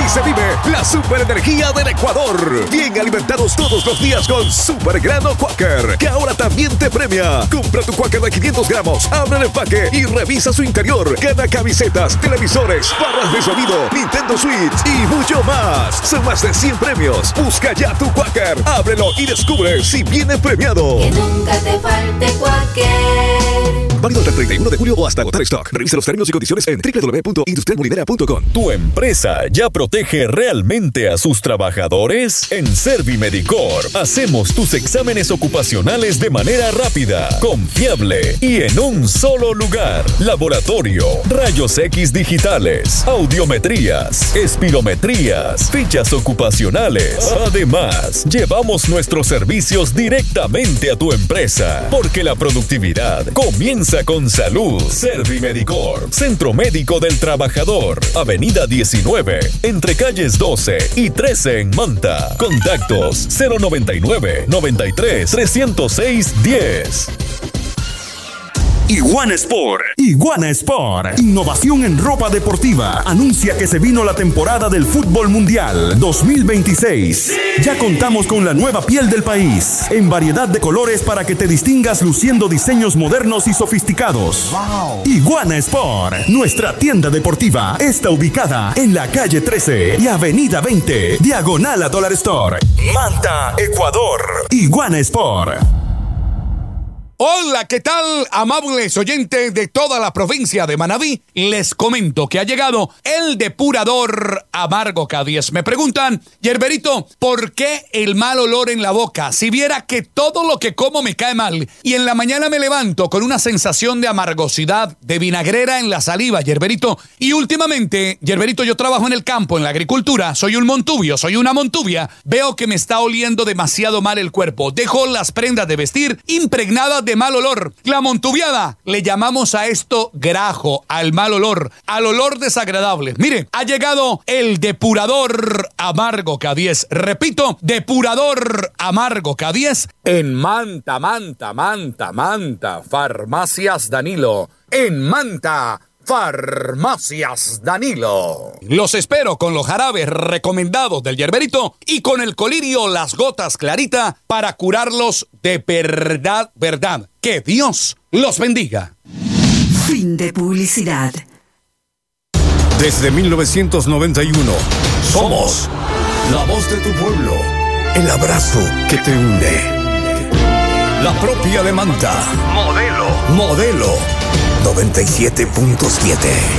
se vive la superenergía del Ecuador. Bien alimentados todos los días con Super Grano Quaker, que ahora también te premia. Compra tu Quaker de 500 gramos, abre el empaque y revisa su interior. Gana camisetas, televisores, barras de sonido, Nintendo Switch y mucho más. Son más de 100 premios. Busca ya tu Quaker, ábrelo y descubre si viene premiado. Que nunca te falte Quaker. Válido hasta el 31 de julio o hasta agotar stock. Revisa los términos y condiciones en www.industrialmolinera.com. ¿Tu empresa ya protege realmente a sus trabajadores? En Servimedicor hacemos tus exámenes ocupacionales de manera rápida, confiable y en un solo lugar. Laboratorio, rayos X digitales, audiometrías, espirometrías, fichas ocupacionales. Además, llevamos nuestros servicios directamente a tu empresa, porque la productividad comienza con salud. Servimedicor, Centro Médico del Trabajador, Avenida 19, entre calles 12 y 13 en Manta. Contactos 099 93 306 10. Iguana Sport. Iguana Sport. Innovación en ropa deportiva. Anuncia que se vino la temporada del fútbol mundial 2026. ¡Sí! Ya contamos con la nueva piel del país, en variedad de colores para que te distingas luciendo diseños modernos y sofisticados. ¡Wow! Iguana Sport. Nuestra tienda deportiva está ubicada en la calle 13 y avenida 20, diagonal a Dollar Store, Manta, Ecuador. Iguana Sport. Hola, ¿qué tal, amables oyentes de toda la provincia de Manabí? Les comento que ha llegado el depurador Amargo K10. Me preguntan, Yerberito, ¿por qué el mal olor en la boca? Si viera que todo lo que como me cae mal y en la mañana me levanto con una sensación de amargosidad, de vinagrera en la saliva, Yerberito. Y últimamente, Yerberito, yo trabajo en el campo, en la agricultura, soy un montubio, soy una montubia. Veo que me está oliendo demasiado mal el cuerpo. Dejo las prendas de vestir impregnadas de mal olor. La montubiada, le llamamos a esto grajo, al mal olor, al olor desagradable. Mire, ha llegado el depurador Amargo K10. Repito, depurador Amargo K10 en Manta, Farmacias Danilo. En Manta, Farmacias Danilo. Los espero con los jarabes recomendados del Yerberito y con el colirio Las Gotas Clarita para curarlos de verdad. Que Dios los bendiga. Fin de publicidad. Desde 1991, somos la voz de tu pueblo, el abrazo que te une. La propia de Manta. Modelo 97.7.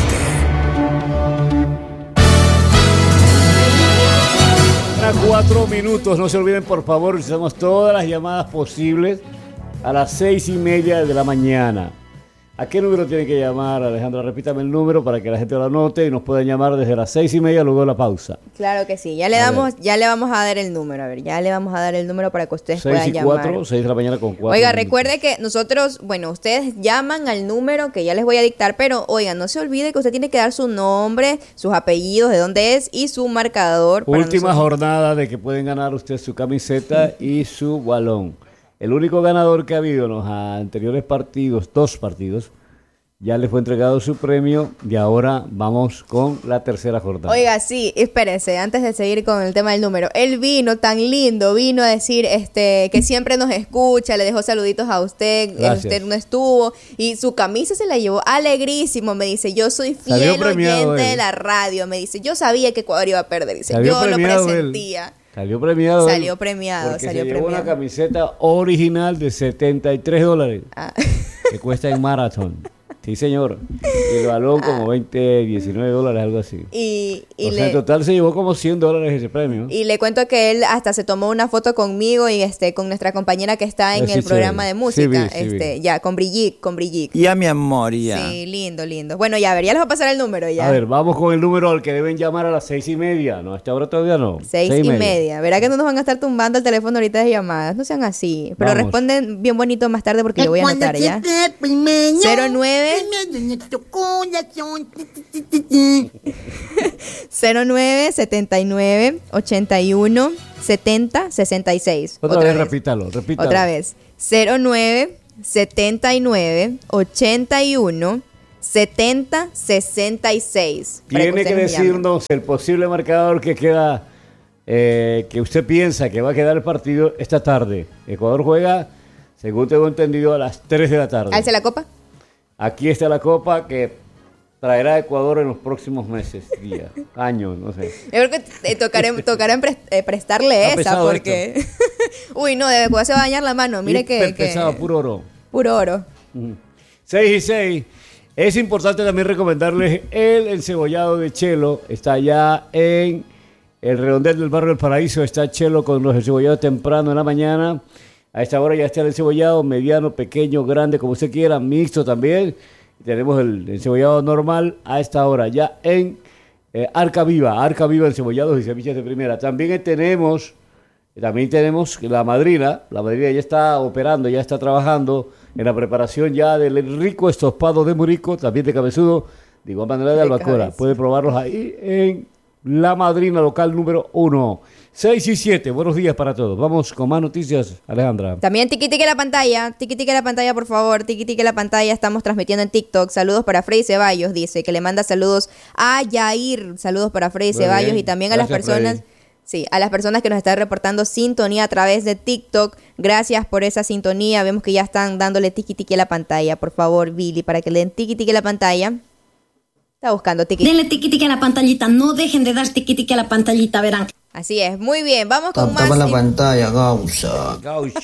A 4 minutos, no se olviden por favor, usamos todas las llamadas posibles a las 6:30 de la mañana. ¿A qué número tienen que llamar, Alejandra? Repítame el número para que la gente lo anote y nos puedan llamar desde las 6:30 luego de la pausa. Claro que sí, ya le vamos a dar el número, ya le vamos a dar el número para que ustedes puedan llamar. 6 de la mañana con 4 Oiga, minutos. Recuerde que nosotros, ustedes llaman al número que ya les voy a dictar, pero oiga, no se olvide que usted tiene que dar su nombre, sus apellidos, de dónde es y su marcador. Última jornada de que pueden ganar usted su camiseta y su balón. El único ganador que ha habido en los anteriores partidos, 2 partidos, ya le fue entregado su premio y ahora vamos con la tercera jornada. Oiga, sí, espérese, antes de seguir con el tema del número. Él vino tan lindo, vino a decir que siempre nos escucha, le dejó saluditos a usted, usted no estuvo y su camisa se la llevó alegrísimo, me dice, yo soy fiel oyente de la radio, me dice, yo sabía que Ecuador iba a perder, dice, yo lo presentía. Salió premiado. Porque se llevó una camiseta original de $73 que cuesta en Marathon. Sí, señor. Y el balón como $19, algo así. En total se llevó como $100 ese premio. Y le cuento que él hasta se tomó una foto conmigo y con nuestra compañera que está en el programa de música. Sí, ya, con Brigitte. Ya, mi amor, ya. Sí, lindo. Bueno, ya, a ver, ya les voy a pasar el número ya. A ver, vamos con el número al que deben llamar a las 6:30. No, hasta ahora todavía no. 6:30. Verá que no nos van a estar tumbando el teléfono ahorita de llamadas. No sean así. Pero responden bien bonito más tarde porque le voy a anotar ya. 09 79 81 70 66. Otra vez, repítalo. Otra vez. 09 79 81 70-66. Tiene que decirnos el posible marcador que queda, que usted piensa que va a quedar el partido esta tarde. Ecuador juega, según tengo entendido, a las 3 de la tarde. ¿Alce la copa? Aquí está la copa que traerá a Ecuador en los próximos meses, días, años, no sé. Yo creo que tocará prestarle esa porque... Uy, no, de Ecuador se va a dañar la mano. Mire que... pesado, puro oro. Puro oro. 6-6. Es importante también recomendarles el encebollado de Chelo. Está allá en el redondel del barrio del Paraíso. Está Chelo con los encebollados temprano en la mañana. A esta hora ya está el encebollado mediano, pequeño, grande, como usted quiera, mixto también. Tenemos el encebollado normal a esta hora, ya en Arca Viva encebollados y ceviches de primera. También tenemos la madrina ya está operando, ya está trabajando en la preparación ya del rico estofado de murico, también de cabezudo, de igual manera de albacora. Puede probarlos ahí en la madrina local número 1. 6 y 7, buenos días para todos. Vamos con más noticias, Alejandra. También tiquitique la pantalla, por favor, tiquitique la pantalla, estamos transmitiendo en TikTok. Saludos para Freddy Ceballos, dice, que le manda saludos a Yair, saludos para Freddy Ceballos y también gracias, a las personas... Freddy. Sí, a las personas que nos están reportando sintonía a través de TikTok, gracias por esa sintonía. Vemos que ya están dándole tiquitique a la pantalla. Por favor, Billy, para que le den tiquitique a la pantalla. Está buscando tiquitique. Denle tiquitique a la pantallita, no dejen de dar tiquitique a la pantallita, verán. Así es, muy bien, vamos con más... Tapa la pantalla, Gaucho.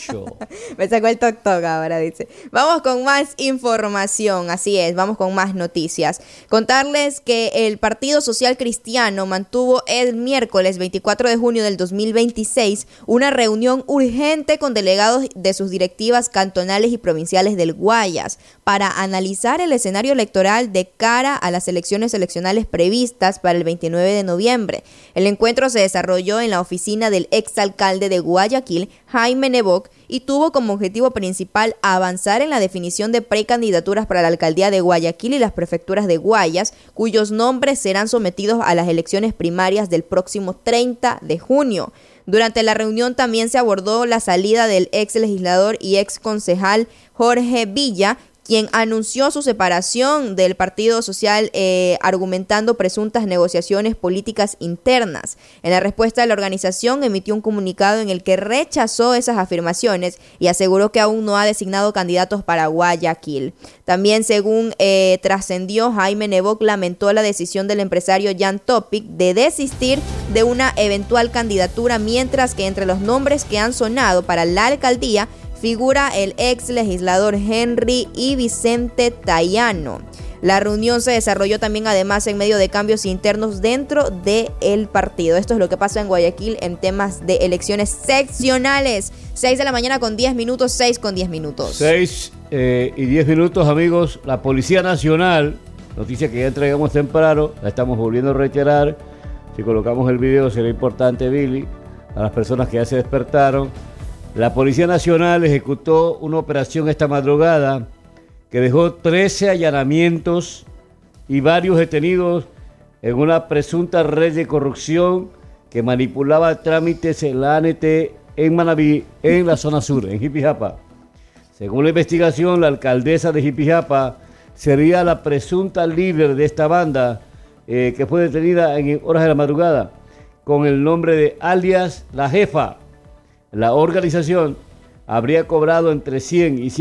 Me sacó el toc ahora, dice. Vamos con más información, así es, vamos con más noticias. Contarles que el Partido Social Cristiano mantuvo el miércoles 24 de junio del 2026 una reunión urgente con delegados de sus directivas cantonales y provinciales del Guayas para analizar el escenario electoral de cara a las elecciones seleccionales previstas para el 29 de noviembre. El encuentro se desarrolló en la oficina del exalcalde de Guayaquil, Jaime Nebot, y tuvo como objetivo principal avanzar en la definición de precandidaturas para la alcaldía de Guayaquil y las prefecturas de Guayas, cuyos nombres serán sometidos a las elecciones primarias del próximo 30 de junio. Durante la reunión también se abordó la salida del ex legislador y ex concejal Jorge Villa, quien anunció su separación del Partido Social argumentando presuntas negociaciones políticas internas. En la respuesta, la organización emitió un comunicado en el que rechazó esas afirmaciones y aseguró que aún no ha designado candidatos para Guayaquil. También, según trascendió, Jaime Nebot lamentó la decisión del empresario Jan Topic de desistir de una eventual candidatura, mientras que entre los nombres que han sonado para la alcaldía figura el ex legislador Henry y Vicente Tayano. La reunión se desarrolló también además en medio de cambios internos dentro del partido. Esto es lo que pasa en Guayaquil en temas de elecciones seccionales. 6 de la mañana con 10 minutos, 6 con 10 minutos. 6 y 10 minutos, amigos. La Policía Nacional, noticia que ya entregamos temprano, la estamos volviendo a reiterar. Si colocamos el video será importante, Billy, a las personas que ya se despertaron. La Policía Nacional ejecutó una operación esta madrugada que dejó 13 allanamientos y varios detenidos en una presunta red de corrupción que manipulaba trámites en la ANT en Manabí, en la zona sur, en Jipijapa. Según la investigación, la alcaldesa de Jipijapa sería la presunta líder de esta banda que fue detenida en horas de la madrugada con el nombre de alias La Jefa. La organización habría cobrado entre $100 y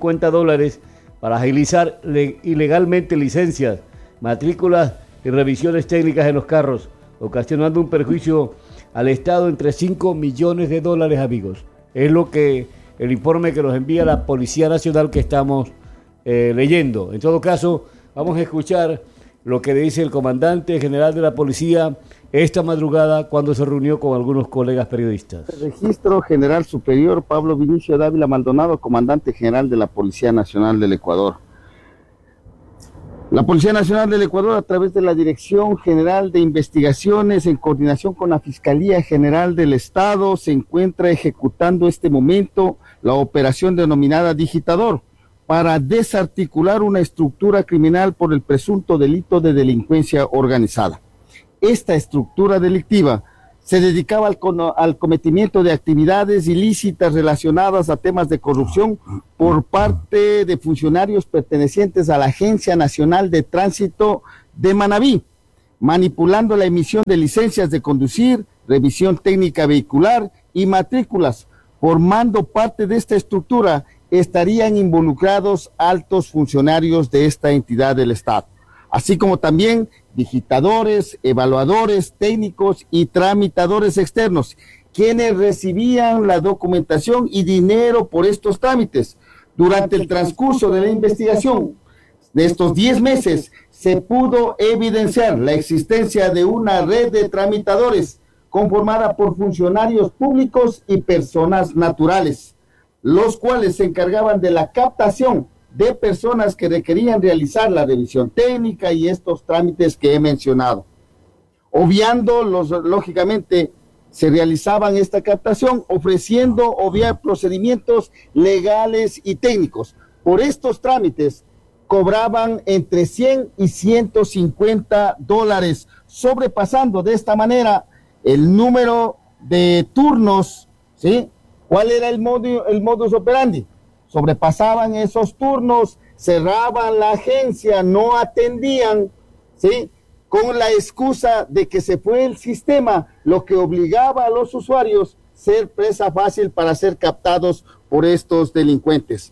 $150 para agilizar ilegalmente licencias, matrículas y revisiones técnicas en los carros, ocasionando un perjuicio al Estado entre $5 millones, amigos. Es lo que el informe que nos envía la Policía Nacional que estamos leyendo. En todo caso, vamos a escuchar lo que dice el comandante general de la policía esta madrugada cuando se reunió con algunos colegas periodistas. El Registro General Superior Pablo Vinicio Dávila Maldonado, comandante general de la Policía Nacional del Ecuador. La Policía Nacional del Ecuador, a través de la Dirección General de Investigaciones, en coordinación con la Fiscalía General del Estado, se encuentra ejecutando este momento la operación denominada Digitador, para desarticular una estructura criminal por el presunto delito de delincuencia organizada. Esta estructura delictiva se dedicaba al cometimiento de actividades ilícitas relacionadas a temas de corrupción por parte de funcionarios pertenecientes a la Agencia Nacional de Tránsito de Manabí, manipulando la emisión de licencias de conducir, revisión técnica vehicular y matrículas. Formando parte de esta estructura estarían involucrados altos funcionarios de esta entidad del Estado, así como también digitadores, evaluadores técnicos y tramitadores externos, quienes recibían la documentación y dinero por estos trámites. Durante el transcurso de la investigación de estos 10 meses, se pudo evidenciar la existencia de una red de tramitadores conformada por funcionarios públicos y personas naturales, los cuales se encargaban de la captación de personas que requerían realizar la revisión técnica y estos trámites que he mencionado. Lógicamente, se realizaban esta captación ofreciendo obviar procedimientos legales y técnicos. Por estos trámites cobraban entre 100 y 150 dólares, sobrepasando de esta manera el número de turnos, ¿sí? ¿Cuál era el modus operandi? Sobrepasaban esos turnos, cerraban la agencia, no atendían, ¿sí? Con la excusa de que se fue el sistema, lo que obligaba a los usuarios a ser presa fácil para ser captados por estos delincuentes,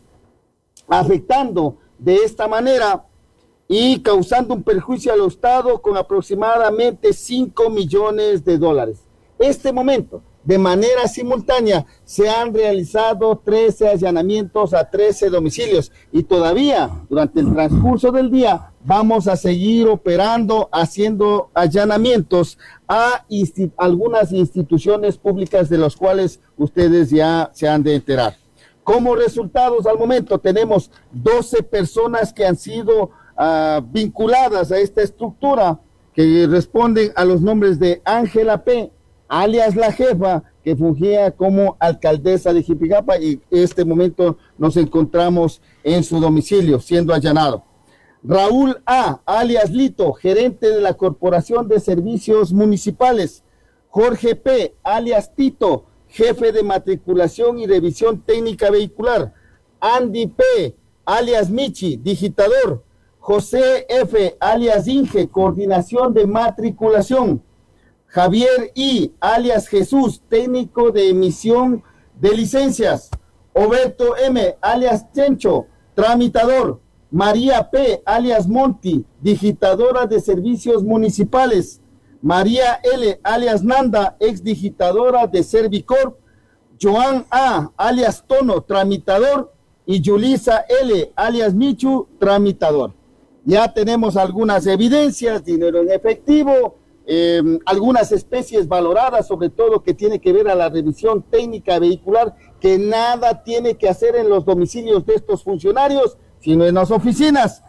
afectando de esta manera y causando un perjuicio al Estado con aproximadamente 5 millones de dólares. Este momento, de manera simultánea, se han realizado 13 allanamientos a 13 domicilios y todavía durante el transcurso del día vamos a seguir operando, haciendo allanamientos a algunas instituciones públicas de las cuales ustedes ya se han de enterar. Como resultados, al momento tenemos 12 personas que han sido vinculadas a esta estructura, que responden a los nombres de Ángela P., alias La Jefa, que fungía como alcaldesa de Jipigapa, y en este momento nos encontramos en su domicilio siendo allanado. Raúl A., alias Lito, gerente de la Corporación de Servicios Municipales. Jorge P., alias Tito, jefe de matriculación y revisión técnica vehicular. Andy P., alias Michi, digitador. José F., alias Inge, coordinación de matriculación. Javier I., alias Jesús, técnico de emisión de licencias. Oberto M., alias Chencho, tramitador. María P., alias Monti, digitadora de servicios municipales. María L., alias Nanda, ex digitadora de Servicorp. Joan A., alias Tono, tramitador. Y Yulisa L., alias Michu, tramitador. Ya tenemos algunas evidencias, dinero en efectivo, algunas especies valoradas, sobre todo que tiene que ver a la revisión técnica vehicular, que nada tiene que hacer en los domicilios de estos funcionarios, sino en las oficinas.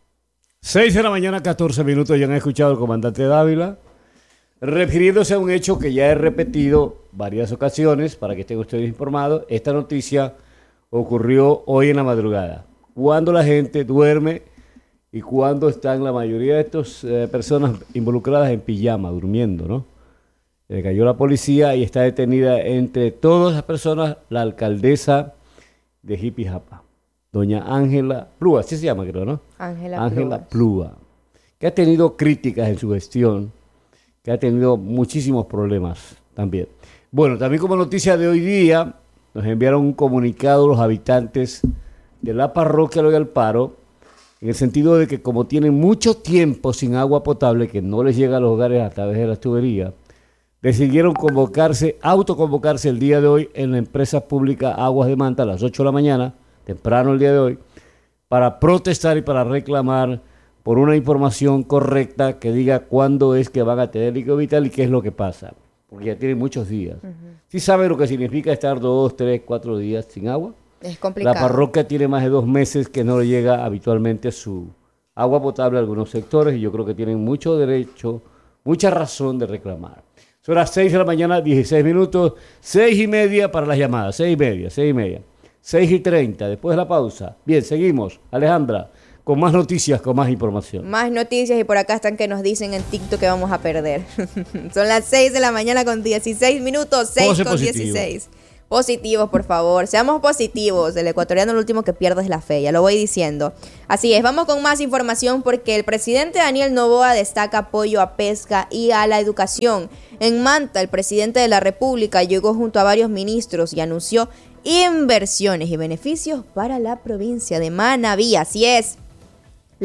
6 de la mañana, 14 minutos, ya han escuchado al comandante Dávila, refiriéndose a un hecho que ya he repetido varias ocasiones, para que estén ustedes informados. Esta noticia ocurrió hoy en la madrugada, cuando la gente duerme y cuando están la mayoría de estas personas involucradas en pijama, durmiendo, ¿no? Cayó la policía y está detenida entre todas las personas la alcaldesa de Jipijapa, doña Ángela Plúa, así se llama, creo, ¿no? Ángela Plúa, que ha tenido críticas en su gestión, que ha tenido muchísimos problemas también. Bueno, también como noticia de hoy día, nos enviaron un comunicado los habitantes de la parroquia Loy Alparo, en el sentido de que como tienen mucho tiempo sin agua potable, que no les llega a los hogares a través de las tuberías, decidieron autoconvocarse el día de hoy en la empresa pública Aguas de Manta a las 8 de la mañana, temprano el día de hoy, para protestar y para reclamar por una información correcta que diga cuándo es que van a tener líquido vital y qué es lo que pasa, porque ya tienen muchos días. ¿Sí saben lo que significa estar 2, 3, 4 días sin agua? Es complicado. La parroquia tiene más de 2 meses que no le llega habitualmente su agua potable a algunos sectores, y yo creo que tienen mucho derecho, mucha razón de reclamar. Son las 6 de la mañana, 16 minutos, 6:30 para las llamadas, 6:30. 6:30, después de la pausa. Bien, seguimos. Alejandra, con más noticias, con más información. Más noticias y por acá están que nos dicen en TikTok que vamos a perder. Son las 6 de la mañana con 16 minutos, 6 con 16. Positivos, por favor. Seamos positivos. El ecuatoriano lo último que pierde es la fe, ya lo voy diciendo. Así es, vamos con más información porque el presidente Daniel Noboa destaca apoyo a pesca y a la educación. En Manta, el presidente de la República llegó junto a varios ministros y anunció inversiones y beneficios para la provincia de Manabí. Así es. Lo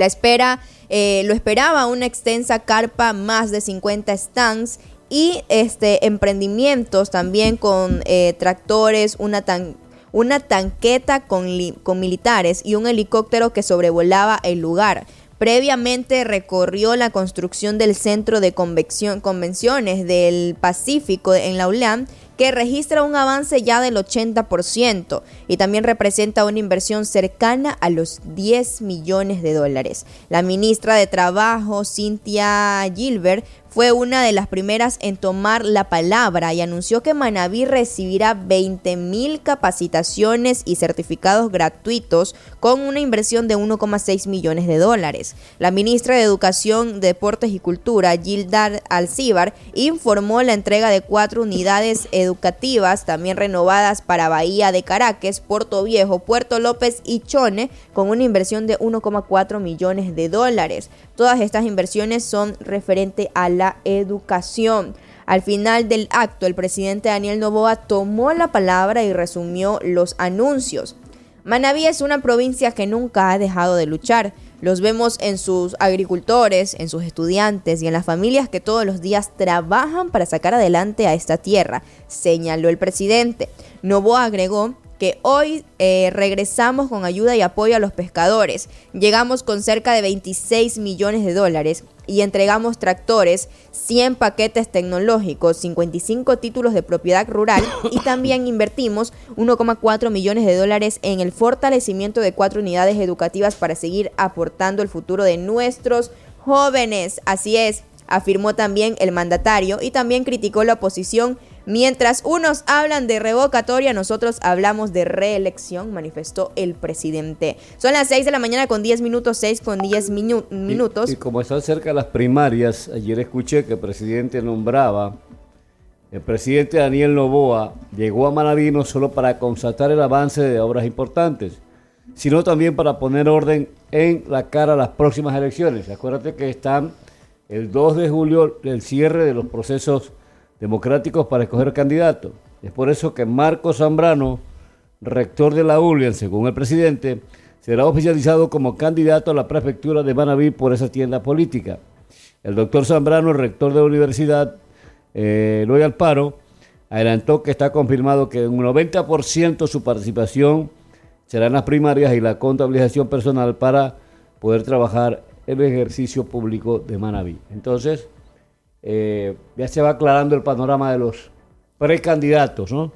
esperaba una extensa carpa, más de 50 stands y emprendimientos también con tractores, una tanqueta con militares y un helicóptero que sobrevolaba el lugar. Previamente recorrió la construcción del Centro de Convenciones del Pacífico en la ULAM, que registra un avance ya del 80% y también representa una inversión cercana a los 10 millones de dólares. La ministra de Trabajo, Cynthia Gilbert, fue una de las primeras en tomar la palabra y anunció que Manabí recibirá 20,000 capacitaciones y certificados gratuitos con una inversión de 1,6 millones de dólares. La ministra de Educación, Deportes y Cultura, Gilda Alcíbar, informó la entrega de 4 unidades educativas también renovadas para Bahía de Caracas, Puerto Viejo, Puerto López y Chone, con una inversión de 1,4 millones de dólares. Todas estas inversiones son referentes a la educación. Al final del acto, el presidente Daniel Noboa tomó la palabra y resumió los anuncios. Manabí es una provincia que nunca ha dejado de luchar. Los vemos en sus agricultores, en sus estudiantes y en las familias que todos los días trabajan para sacar adelante a esta tierra, señaló el presidente. Noboa agregó que hoy regresamos con ayuda y apoyo a los pescadores. Llegamos con cerca de 26 millones de dólares y entregamos tractores, 100 paquetes tecnológicos, 55 títulos de propiedad rural y también invertimos 1,4 millones de dólares en el fortalecimiento de 4 unidades educativas para seguir aportando el futuro de nuestros jóvenes. Así es, afirmó también el mandatario y también criticó la oposición. Mientras unos hablan de revocatoria, nosotros hablamos de reelección, manifestó el presidente. Son las 6 de la mañana con 10 minutos, 6 con 10 minutos. Y como están cerca las primarias, ayer escuché que el presidente el presidente Daniel Noboa llegó a Manabí no solo para constatar el avance de obras importantes, sino también para poner orden en la cara a las próximas elecciones. Acuérdate que están el 2 de julio el cierre de los procesos democráticos para escoger candidatos. Es por eso que Marcos Zambrano, rector de la ULIAN, según el presidente, será oficializado como candidato a la prefectura de Manabí por esa tienda política. El doctor Zambrano, el rector de la universidad Eloy Alfaro, adelantó que está confirmado que un 90% su participación será en las primarias y la contabilización personal para poder trabajar el ejercicio público de Manabí. Entonces, ya se va aclarando el panorama de los precandidatos, ¿no?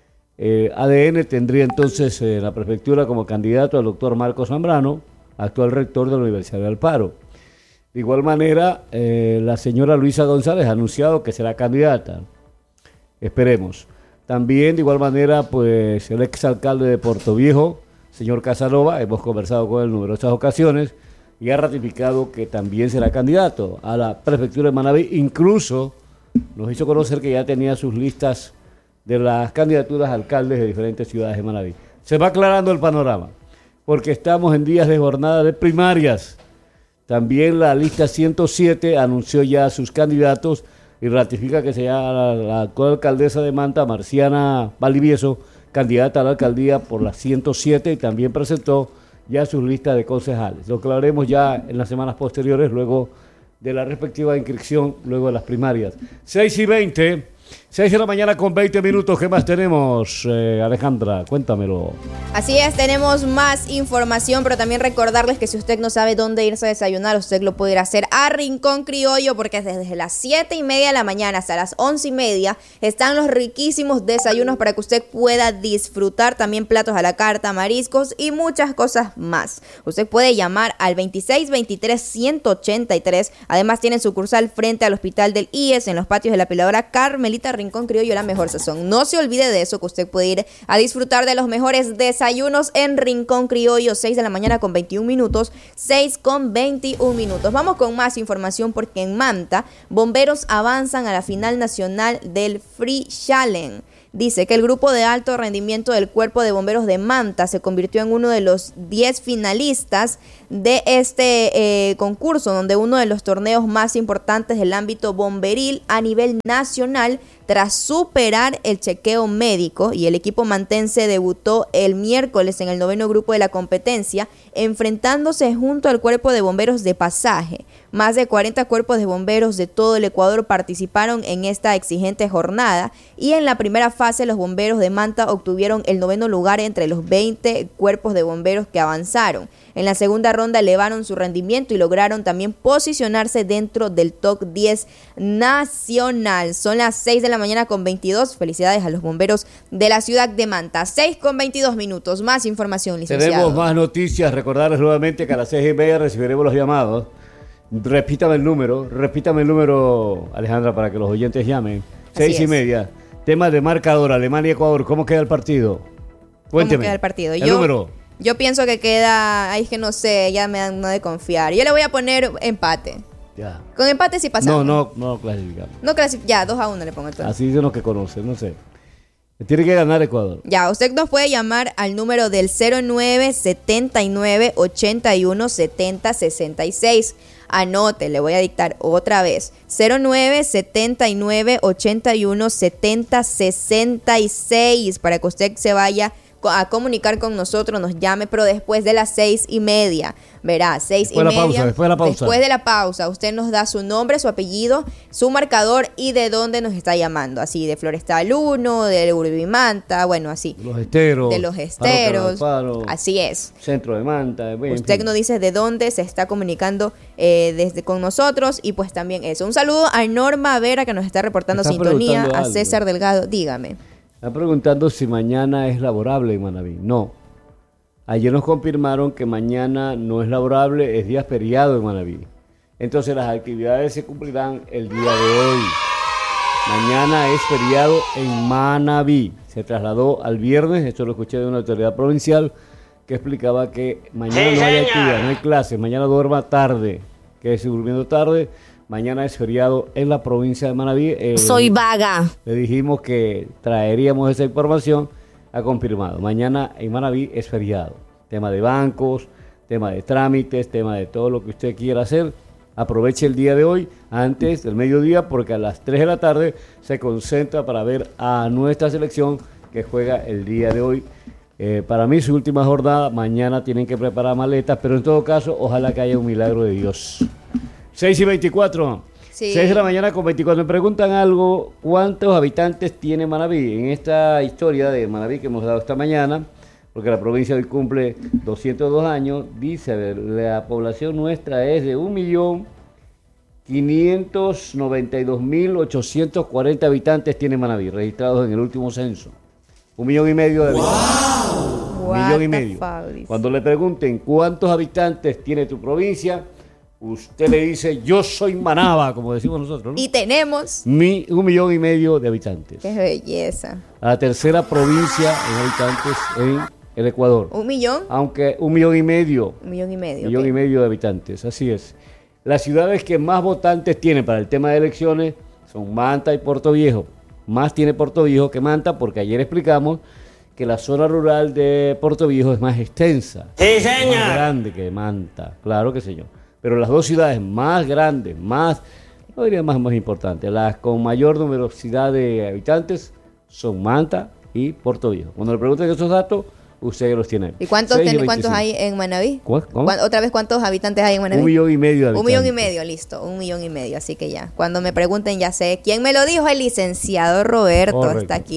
ADN tendría entonces en la prefectura como candidato al doctor Marcos Zambrano, actual rector de la Universidad de Alfaro. De igual manera, la señora Luisa González ha anunciado que será candidata. Esperemos. También, de igual manera, pues el exalcalde de Puerto Viejo, señor Casanova, hemos conversado con él en numerosas ocasiones, y ha ratificado que también será candidato a la prefectura de Manabí. Incluso nos hizo conocer que ya tenía sus listas de las candidaturas a alcaldes de diferentes ciudades de Manabí. Se va aclarando el panorama, porque estamos en días de jornada de primarias. También la lista 107 anunció ya a sus candidatos y ratifica que sea la actual alcaldesa de Manta, Marciana Valdivieso, candidata a la alcaldía por la 107, y también presentó ya sus listas de concejales. Lo aclararemos ya en las semanas posteriores, luego de la respectiva inscripción, luego de las primarias. 6:20, 6 de la mañana con 20 minutos. ¿Qué más tenemos, Alejandra? Cuéntamelo. Así es, tenemos más información, pero también recordarles que si usted no sabe dónde irse a desayunar, usted lo puede ir a hacer a Rincón Criollo, porque desde las 7:30 de la mañana hasta las 11:30 están los riquísimos desayunos para que usted pueda disfrutar, también platos a la carta, mariscos y muchas cosas más. Usted puede llamar al 2623-183. Además tienen sucursal frente al Hospital del IES, en los patios de la Peladora Carmelita visita Rincón Criollo, la mejor sazón. No se olvide de eso, que usted puede ir a disfrutar de los mejores desayunos en Rincón Criollo, 6 de la mañana con 21 minutos, 6 con 21 minutos. Vamos con más información porque en Manta, bomberos avanzan a la final nacional del Free Challenge. Dice que el grupo de alto rendimiento del Cuerpo de Bomberos de Manta se convirtió en uno de los 10 finalistas de este concurso, donde uno de los torneos más importantes del ámbito bomberil a nivel nacional, tras superar el chequeo médico, y el equipo mantense debutó el miércoles en el 9º grupo de la competencia, enfrentándose junto al Cuerpo de Bomberos de Pasaje. Más de 40 cuerpos de bomberos de todo el Ecuador participaron en esta exigente jornada, y en la primera fase los bomberos de Manta obtuvieron el 9º lugar entre los 20 cuerpos de bomberos que avanzaron. En la segunda ronda elevaron su rendimiento y lograron también posicionarse dentro del top 10 nacional. Son las 6 de la mañana con 22. Felicidades a los bomberos de la ciudad de Manta. 6 con 22 minutos. Más información, licenciado. Tenemos más noticias. Recordarles nuevamente que a las 6:30 recibiremos los llamados. Repítame el número, Alejandra, para que los oyentes llamen. 6:30. Tema de marcador, Alemania-Ecuador. ¿Cómo queda el partido? Cuénteme. ¿Cómo queda el partido? El número. Yo pienso que queda, ay, es que no sé, ya me dan no de confiar. Yo le voy a poner empate. Ya. Con empate sí pasamos. No clasificamos. Ya, 2-1 le pongo entonces. Así dicen los que conocen, no sé. Tiene que ganar Ecuador. Ya, usted nos puede llamar al número del 0979-8170-7066. Anote, le voy a dictar otra vez. 0979-8170-7066 para que usted se vaya a comunicar con nosotros, nos llame, pero después de las 6:30. Verá, 6:30. Después de la pausa, usted nos da su nombre, su apellido, su marcador y de dónde nos está llamando. Así, de Florestal 1, de Urbimanta, bueno, así. Los esteros. De los esteros. Paro, así es. Centro de Manta. Bueno, usted nos dice de dónde se está comunicando desde con nosotros, y pues también eso. Un saludo a Norma Vera, que nos está reportando sintonía, a César Delgado. Dígame. Están preguntando si mañana es laborable en Manaví. No. Ayer nos confirmaron que mañana no es laborable, es día feriado en Manaví. Entonces las actividades se cumplirán el día de hoy. Mañana es feriado en Manaví. Se trasladó al viernes, esto lo escuché de una autoridad provincial que explicaba que mañana no hay actividad, no hay clases, mañana duerma tarde, quédese durmiendo tarde. Mañana es feriado en la provincia de Manaví. Soy vaga. Le dijimos que traeríamos esa información, ha confirmado. Mañana en Manaví es feriado. Tema de bancos, tema de trámites, tema de todo lo que usted quiera hacer. Aproveche el día de hoy, antes del mediodía, porque a las 3 de la tarde se concentra para ver a nuestra selección que juega el día de hoy. Para mí, su última jornada. Mañana tienen que preparar maletas, pero en todo caso, ojalá que haya un milagro de Dios. 6:24. Sí. 6 de la mañana con 24. Me preguntan algo, ¿cuántos habitantes tiene Manaví? En esta historia de Manaví que hemos dado esta mañana, porque la provincia hoy cumple 202 años, dice, a ver, la población nuestra es de 1.592.840 habitantes tiene Manaví, registrados en el último censo. 1,5 millones de habitantes. Wow. 1,5 millones. Cuando le pregunten cuántos habitantes tiene tu provincia, usted le dice, yo soy Manaba, como decimos nosotros, ¿no? Y tenemos 1,5 millones de habitantes. ¡Qué belleza! La tercera provincia en habitantes en el Ecuador. ¿1 millón? Aunque 1,5 millones. 1,5 millones. 1,5 millones de habitantes, así es. Las ciudades que más votantes tienen para el tema de elecciones son Manta y Puerto Viejo. Más tiene Puerto Viejo que Manta, porque ayer explicamos que la zona rural de Puerto Viejo es más extensa. ¡Sí, señor! Más grande que Manta, claro que señor. Pero las dos ciudades más grandes, no diría más importantes, las con mayor numerosidad de habitantes son Manta y Puerto Viejo. Cuando le pregunten esos datos, ustedes los tienen. ¿Y cuántos hay en Manaví? ¿Cómo? Otra vez, ¿cuántos habitantes hay en Manaví? 1,5 millones de habitantes. 1,5 millones, listo, 1,5 millones, así que ya. Cuando me pregunten ya sé. ¿Quién me lo dijo? El licenciado Roberto. Correcto. Está aquí.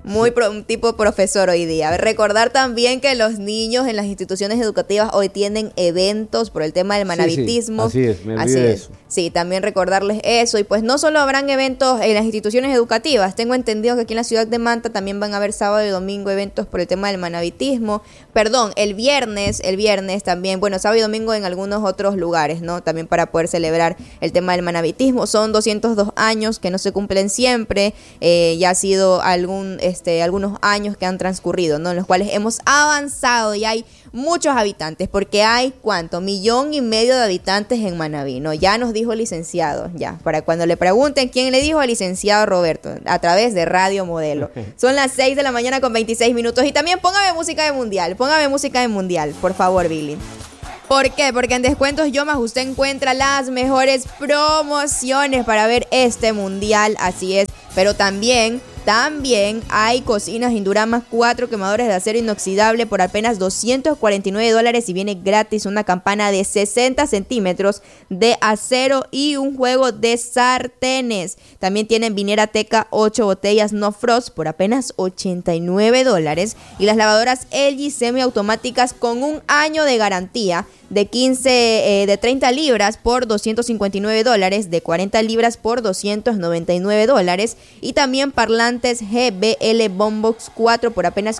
Muy tipo profesor hoy día. Recordar también que los niños en las instituciones educativas hoy tienen eventos por el tema del manavitismo. Sí, así es, me olvidé de eso. Sí, también recordarles eso. Y pues no solo habrán eventos en las instituciones educativas. Tengo entendido que aquí en la ciudad de Manta también van a haber sábado y domingo eventos por el tema del manavitismo. Perdón, el viernes también. Bueno, sábado y domingo en algunos otros lugares, ¿no? También para poder celebrar el tema del manavitismo. Son 202 años que no se cumplen siempre. Ya ha sido algunos años que han transcurrido, ¿no? En los cuales hemos avanzado y hay muchos habitantes, porque hay, ¿cuánto? 1,5 millones de habitantes en Manaví, ¿no? Ya nos dijo el licenciado, ya, para cuando le pregunten quién le dijo, al licenciado Roberto, a través de Radio Modelo. Son las 6 de la mañana con 26 minutos, y también póngame música de mundial, por favor, Billy. ¿Por qué? Porque en Descuentos Yomas usted encuentra las mejores promociones para ver este mundial, así es, pero también hay cocinas Induramas 4 quemadores de acero inoxidable por apenas $249 y viene gratis una campana de 60 centímetros de acero y un juego de sartenes. También tienen Vinera Teca 8 botellas No Frost por apenas $89 y las lavadoras LG semiautomáticas con un año de garantía de 30 libras por $259, de 40 libras por $299 y también parlantes GBL Bombox 4 por apenas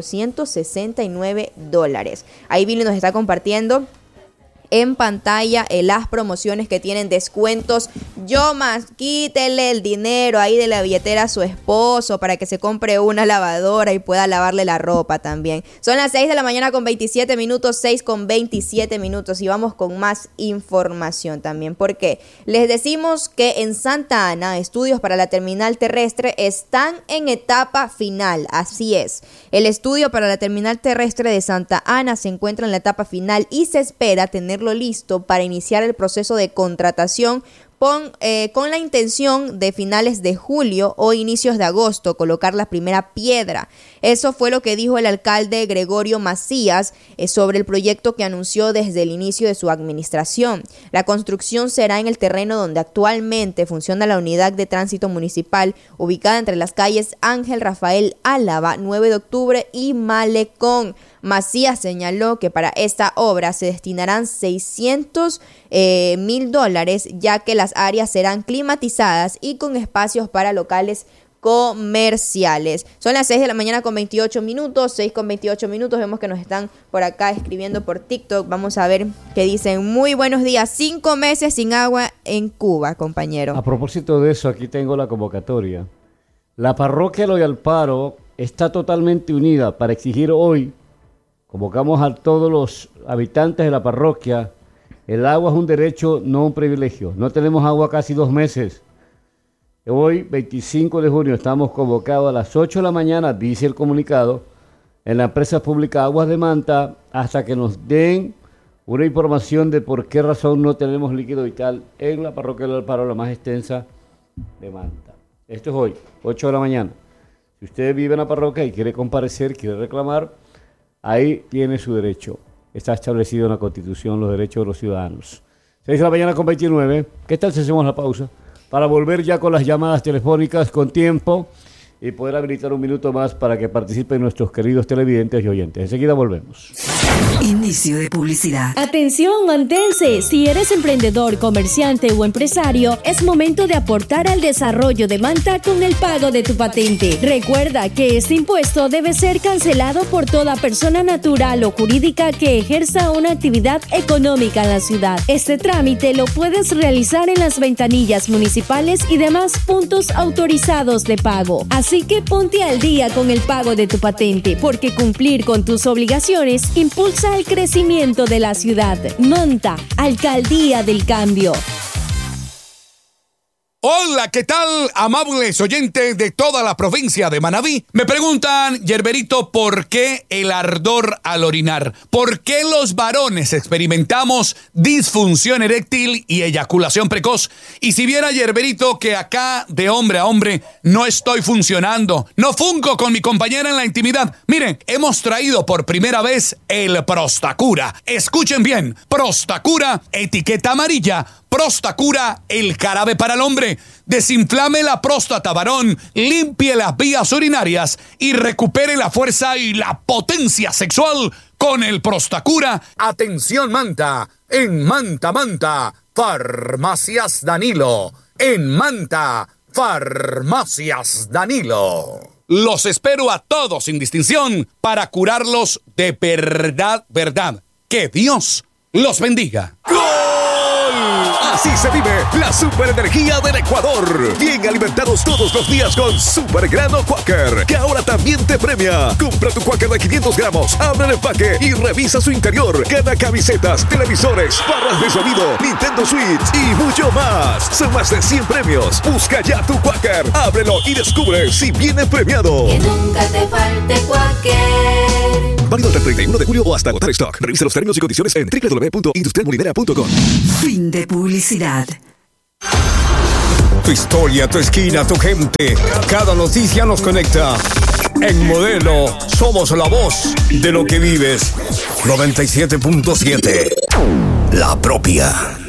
$469. Ahí Billy nos está compartiendo en pantalla las promociones que tienen descuentos Yomas. Quítele el dinero ahí de la billetera a su esposo para que se compre una lavadora y pueda lavarle la ropa también. Son las 6 de la mañana con 27 minutos, 6 con 27 minutos y vamos con más información también, porque les decimos que en Santa Ana estudios para la terminal terrestre están en etapa final, así es. El estudio para la terminal terrestre de Santa Ana se encuentra en la etapa final y se espera tenerlo listo para iniciar el proceso de contratación con la intención de finales de julio o inicios de agosto colocar la primera piedra. Eso fue lo que dijo el alcalde Gregorio Macías sobre el proyecto que anunció desde el inicio de su administración. La construcción será en el terreno donde actualmente funciona la unidad de tránsito municipal, ubicada entre las calles Ángel Rafael Álava, 9 de octubre y Malecón. Macías señaló que para esta obra se destinarán $600,000, ya que las áreas serán climatizadas y con espacios para locales comerciales. Son las 6 de la mañana con 28 minutos, 6 con 28 minutos. Vemos que nos están por acá escribiendo por TikTok. Vamos a ver qué dicen. Muy buenos días. 5 meses sin agua en Cuba, compañero. A propósito de eso, aquí tengo la convocatoria. La parroquia Loyalparo está totalmente unida para exigir hoy. Convocamos a todos los habitantes de la parroquia. El agua es un derecho, no un privilegio. No tenemos agua casi 2 meses. Hoy, 25 de junio, estamos convocados a las 8 de la mañana, dice el comunicado, en la empresa pública Aguas de Manta, hasta que nos den una información de por qué razón no tenemos líquido vital en la parroquia del Alparo, la más extensa de Manta. Esto es hoy, 8 de la mañana. Si usted vive en la parroquia y quiere comparecer, quiere reclamar, ahí tiene su derecho. Está establecido en la Constitución los derechos de los ciudadanos. 6 de la mañana con 29. ¿Qué tal si hacemos la pausa? Para volver ya con las llamadas telefónicas con tiempo y poder habilitar un minuto más para que participen nuestros queridos televidentes y oyentes. Enseguida volvemos. Inicio de publicidad. Atención, mantense. Si eres emprendedor, comerciante o empresario, es momento de aportar al desarrollo de Manta con el pago de tu patente. Recuerda que este impuesto debe ser cancelado por toda persona natural o jurídica que ejerza una actividad económica en la ciudad. Este trámite lo puedes realizar en las ventanillas municipales y demás puntos autorizados de pago. Así que ponte al día con el pago de tu patente, porque cumplir con tus obligaciones impulsa el crecimiento de la ciudad. Manta, Alcaldía del Cambio. Hola, ¿qué tal, amables oyentes de toda la provincia de Manabí? Me preguntan, Yerberito, ¿por qué el ardor al orinar? ¿Por qué los varones experimentamos disfunción eréctil y eyaculación precoz? Y si viera, Yerberito, que acá de hombre a hombre no estoy funcionando, no funco con mi compañera en la intimidad. Miren, hemos traído por primera vez el Prostacura. Escuchen bien, Prostacura, etiqueta amarilla, Prostacura, el jarabe para el hombre. Desinflame la próstata, varón, limpie las vías urinarias y recupere la fuerza y la potencia sexual con el Prostacura. Atención, Manta. En Manta, Farmacias Danilo. En Manta, Farmacias Danilo. Los espero a todos sin distinción para curarlos de verdad. Que Dios los bendiga. ¡Gol! Así se vive la superenergía del Ecuador. Bien alimentados todos los días con Super Grano Quaker, que ahora también te premia. Compra tu Quaker de 500 gramos, abre el empaque y revisa su interior. Gana camisetas, televisores, barras de sonido, Nintendo Switch y mucho más. Son más de 100 premios. Busca ya tu Quaker, ábrelo y descubre si viene premiado. Que nunca te falte Quaker. Válido hasta el 31 de julio o hasta agotar stock. Revisa los términos y condiciones en www.industrialmolinera.com. Fin de publicidad. Tu historia, tu esquina, tu gente. Cada noticia nos conecta. En Modelo somos la voz de lo que vives. 97.7. La propia.